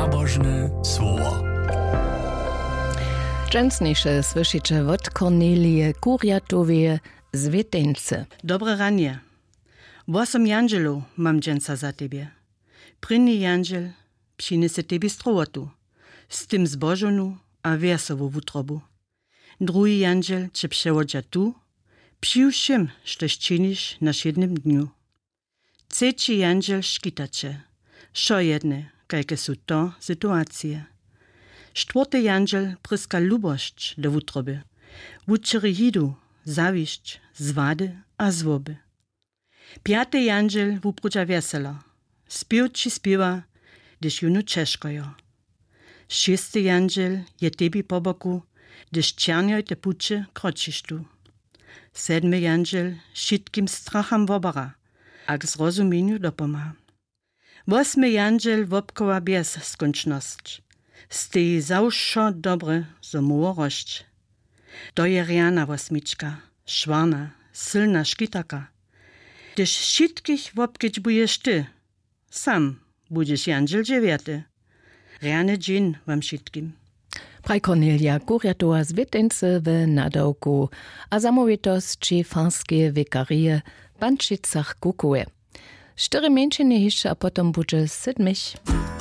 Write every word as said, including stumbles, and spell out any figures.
Nabożne słowo. Dżęsniejsze słyszycie od Kornelie Kuriatowie z Wiedeńce. Dobre ranie. Osiem jandzielów mam dżęca za ciebie. Prynny jandziel przyniesie tobie strowotu, z tym zbożonu a wersową wutrobu. Drugi jandziel cię przewodzi tu, przy wszym, sztoś czynisz na siedmym dniu. Trzeci jandziel szkita cię, szo jedne, jakie są to sytuacje. Czwarty jandziel pryska lubość do wutroby, wuczyry hidu, zawiść, zwady a zwoby. Piąty jandziel wuprudza wesela, śpiew ci śpiewa, gdyż junu ciężkojo. Szósty jandziel je tebi po boku, gdyż czarnioj te pucze kroczysz tu. Siedmy jandziel wszystkim stracham wobara, a k zrozumieniu dopoma. Osmy jandziel wopkowa bez skończność. Stej zawsze dobre, zo młorość. To je riana osmiczka, szwarna, silna szkitaka. Gdyż wszystkich wopkieć bujesz ty, sam budziesz jandziel dziewięty. Riany dzień wam wszystkim. Praj Kornelia Kuriatowa z Wiedeńce w nadałku, a zamówitości fanskie wikarie Bančicach kukuje. Cztery mięczyny jeszcze, a potem będzie siedmich.